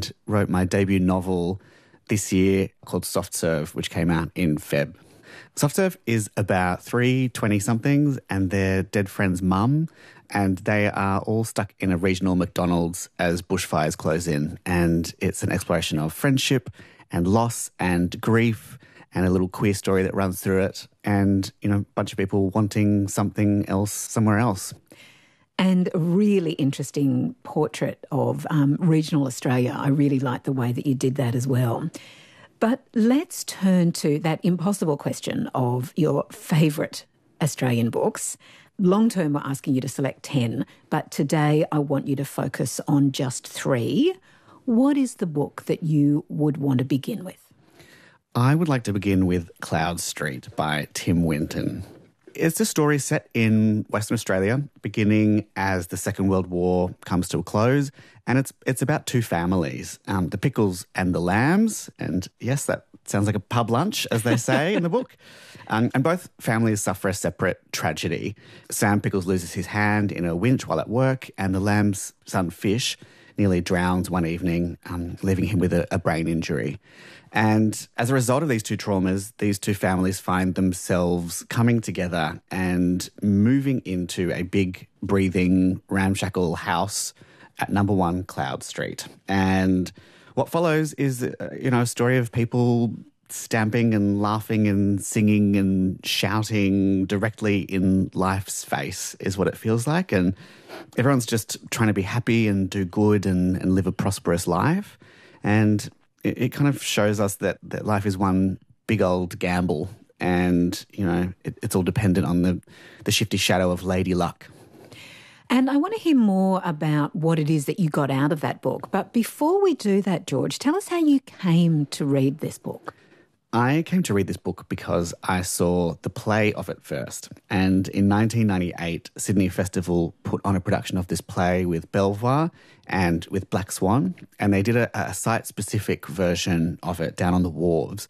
and wrote my debut novel this year called Soft Serve, which came out in Feb. Soft Serve is about three 20-somethings and their dead friend's mum, and they are all stuck in a regional McDonald's as bushfires close in. And it's an exploration of friendship and loss and grief and a little queer story that runs through it, and, you know, a bunch of people wanting something else somewhere else. And a really interesting portrait of regional Australia. I really like the way that you did that as well. But let's turn to that impossible question of your favourite Australian books. Long term, we're asking you to select 10, but today I want you to focus on just 3. What is the book that you would want to begin with? I would like to begin with Cloud Street by Tim Winton. It's a story set in Western Australia, beginning as the Second World War comes to a close, and it's about two families, the Pickles and the Lambs, and yes, that sounds like a pub lunch, as they say in the book. And both families suffer a separate tragedy. Sam Pickles loses his hand in a winch while at work, and the Lamb's son Fish nearly drowns one evening, leaving him with a brain injury. And as a result of these two traumas, these two families find themselves coming together and moving into a big, breathing, ramshackle house at number 1 Cloud Street. And what follows is, a story of people stamping and laughing and singing and shouting directly in life's face is what it feels like. And everyone's just trying to be happy and do good and live a prosperous life. And it kind of shows us that life is one big old gamble, and, it's all dependent on the shifty shadow of Lady Luck. And I want to hear more about what it is that you got out of that book. But before we do that, George, tell us how you came to read this book. I came to read this book because I saw the play of it first. And in 1998, Sydney Festival put on a production of this play with Belvoir and with Black Swan. And they did a site-specific version of it down on the wharves.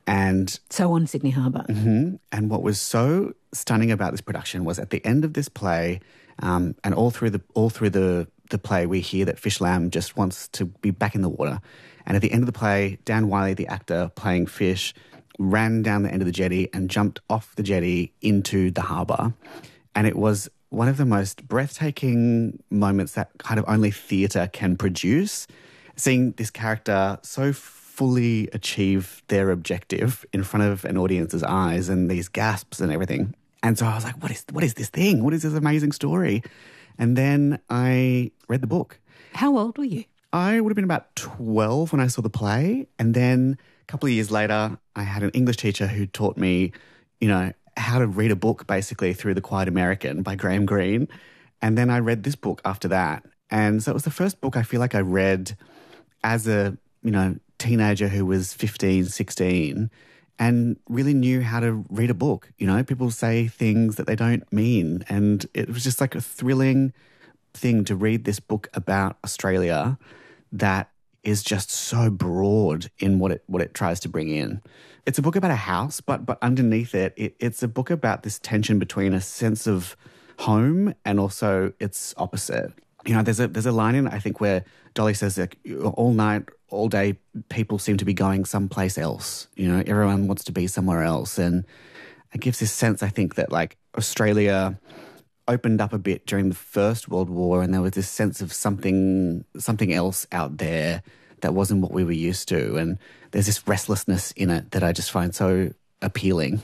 And so on Sydney Harbour. Mm-hmm. And what was so stunning about this production was at the end of this play, and all through the play, we hear that Fish Lamb just wants to be back in the water. And at the end of the play, Dan Wiley, the actor playing Fish, ran down the end of the jetty and jumped off the jetty into the harbour. And it was one of the most breathtaking moments that kind of only theatre can produce, seeing this character so fully achieve their objective in front of an audience's eyes and these gasps and everything. And so I was like, what is this thing? What is this amazing story? And then I read the book. How old were you? I would have been about 12 when I saw the play. And then a couple of years later, I had an English teacher who taught me, how to read a book basically through The Quiet American by Graham Greene. And then I read this book after that. And so it was the first book I feel like I read as a, teenager who was 15, 16 and really knew how to read a book. People say things that they don't mean. And it was just like a thrilling thing to read this book about Australia that is just so broad in what it tries to bring in. It's a book about a house, but underneath it's a book about this tension between a sense of home and also its opposite. There's a line in it, I think, where Dolly says that all night, all day, people seem to be going someplace else. Everyone wants to be somewhere else. And it gives this sense, I think, that like Australia opened up a bit during the First World War, and there was this sense of something else out there that wasn't what we were used to. And there's this restlessness in it that I just find so appealing.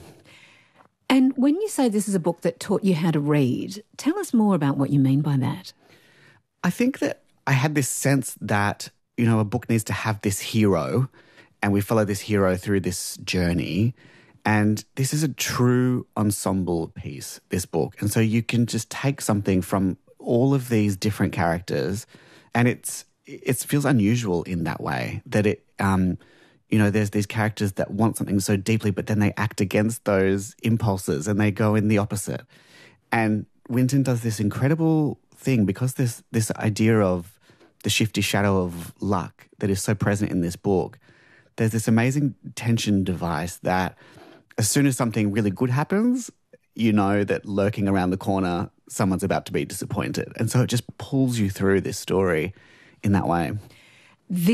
And when you say this is a book that taught you how to read, tell us more about what you mean by that. I think that I had this sense that, a book needs to have this hero, and we follow this hero through this journey. And this is a true ensemble piece, this book. And so you can just take something from all of these different characters, and it feels unusual in that way, that there's these characters that want something so deeply, but then they act against those impulses and they go in the opposite. And Winton does this incredible thing because this idea of the shifty shadow of luck that is so present in this book. There's this amazing tension device that as soon as something really good happens, you know that lurking around the corner, someone's about to be disappointed. And so it just pulls you through this story in that way.